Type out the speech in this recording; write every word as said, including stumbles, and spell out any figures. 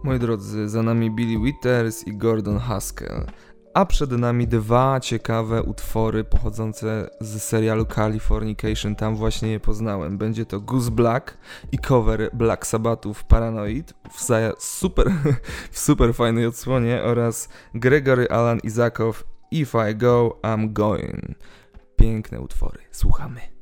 Moi drodzy, za nami Billy Withers i Gordon Haskell, a przed nami dwa ciekawe utwory pochodzące z serialu Californication, tam właśnie je poznałem. Będzie to Goose Black i cover Black Sabbathów Paranoid w super, w super fajnej odsłonie oraz Gregory Alan Isaacow If I Go, I'm Going. Piękne utwory, słuchamy.